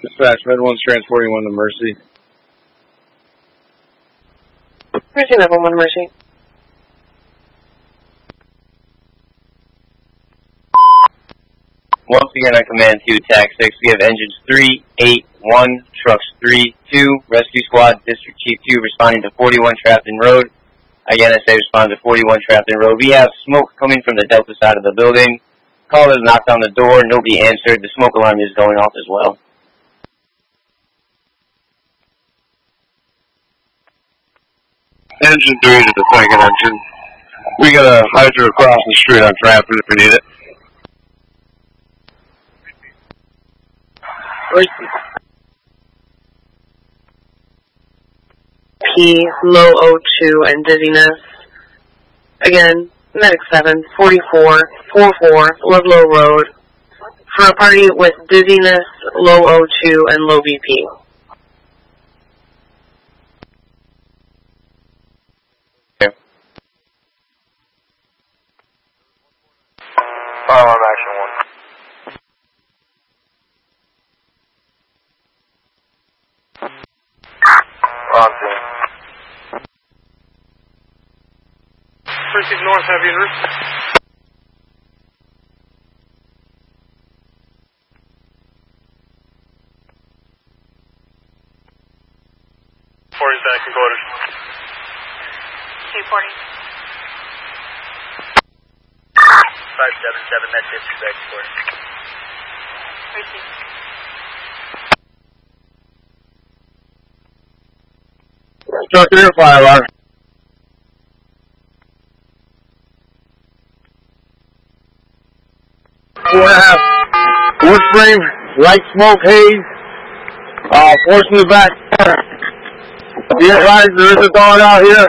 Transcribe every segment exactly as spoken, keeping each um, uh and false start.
Dispatch, Med one's transporting one to Mercy. Mercy, Med one, Mercy. Once again, on command to attack six, we have engines three, eight, one, trucks three, two, rescue squad, District Chief two responding to forty-one Trafton Road. Again, I say respond to forty-one Trafton Road. We have smoke coming from the Delta side of the building. Callers knocked on the door, nobody answered. The smoke alarm is going off as well. Engine three to the second engine. We got a hydro across the street on Trafton if we need it. P, low O two, and dizziness. Again, Medic seven, forty-four, forty-four, Ludlow Road. For a party with dizziness, low O two, and low B P. Firearm action one. On scene. Proceed north, heavy and roof. forty's back in quarters. two forty. five seven seven, med fifty back in quarters. Proceed. Truck rear fire alarm. Four and a half. Wood frame, light smoke haze. Uh, force in the back. Be advised, there is a dog out here.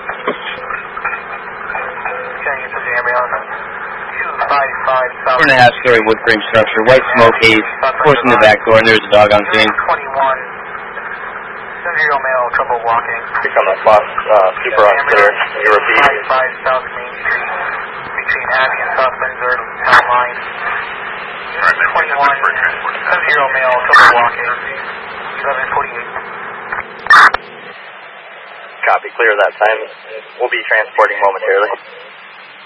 Four and a half story wood frame structure, white smoke haze, forcing the back door, and there's a dog on scene. twenty-one. Zero male, trouble walking. Become a box, uh, super unclear. You repeat. five five South Main Street, between Abbey and South Windsor, town line. twenty-one. Zero male, trouble walking. eleven forty-eight. Copy, clear that time. We'll be transporting momentarily.